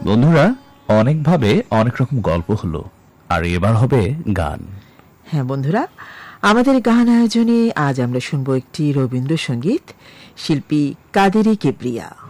বন্ধুরা, অনেকভাবে অনেক রকম গল্প হলো, আর এবার হবে গান। হ্যাঁ বন্ধুরা, আমাদের গান আয়োজনে আজ আমরা শুনবো একটি রবীন্দ্রসঙ্গীত, শিল্পী কাদেরী কিবরিয়া।